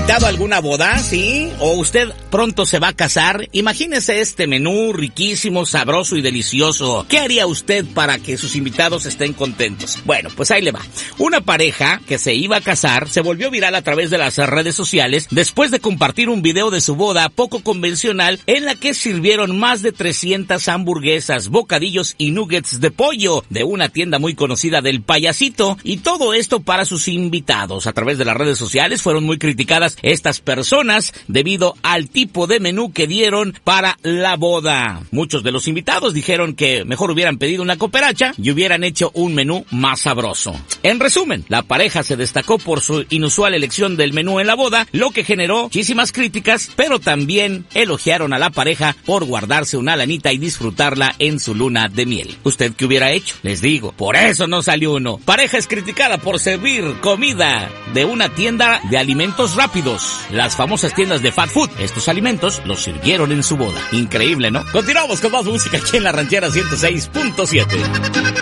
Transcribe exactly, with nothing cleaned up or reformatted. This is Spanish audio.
invitado a alguna boda, sí? ¿O usted pronto se va a casar? Imagínese este menú riquísimo, sabroso y delicioso. ¿Qué haría usted para que sus invitados estén contentos? Bueno, pues ahí le va. Una pareja que se iba a casar se volvió viral a través de las redes sociales después de compartir un video de su boda poco convencional en la que sirvieron más de trescientas hamburguesas, bocadillos y nuggets de pollo de una tienda muy conocida del Payasito, y todo esto para sus invitados. A través de las redes sociales fueron muy criticadas estas personas debido al tipo de menú que dieron para la boda. Muchos de los invitados dijeron que mejor hubieran pedido una cooperacha y hubieran hecho un menú más sabroso. En resumen, la pareja se destacó por su inusual elección del menú en la boda, lo que generó muchísimas críticas, pero también elogiaron a la pareja por guardarse una lanita y disfrutarla en su luna de miel. ¿Usted qué hubiera hecho? Les digo, por eso no salió uno. Pareja es criticada por servir comida de una tienda de alimentos rápidos, las famosas tiendas de fast food. Estos alimentos los sirvieron en su boda. Increíble, ¿no? Continuamos con más música aquí en La Ranchera ciento seis punto siete.